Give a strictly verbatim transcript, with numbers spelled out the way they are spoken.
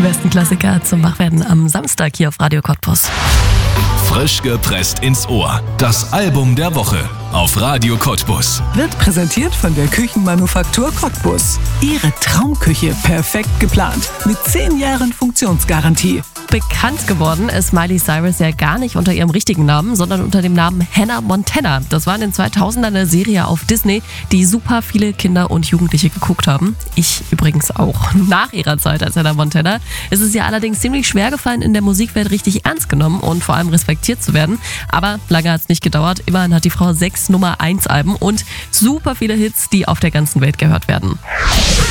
besten Klassiker zum Wachwerden am Samstag hier auf Radio Cottbus. Frisch gepresst ins Ohr. Das Album der Woche auf Radio Cottbus. Wird präsentiert von der Küchenmanufaktur Cottbus. Ihre Traumküche perfekt geplant. Mit zehn Jahren Funktionsgarantie. Bekannt geworden ist Miley Cyrus ja gar nicht unter ihrem richtigen Namen, sondern unter dem Namen Hannah Montana. Das war in den zweitausendern eine Serie auf Disney, die super viele Kinder und Jugendliche geguckt haben. Ich übrigens auch. Nach ihrer Zeit als Hannah Montana ist es ihr allerdings ziemlich schwer gefallen, in der Musikwelt richtig ernst genommen und vor allem respektiert zu werden. Aber lange hat es nicht gedauert. Immerhin hat die Frau sechs Nummer eins Alben und super viele Hits, die auf der ganzen Welt gehört werden.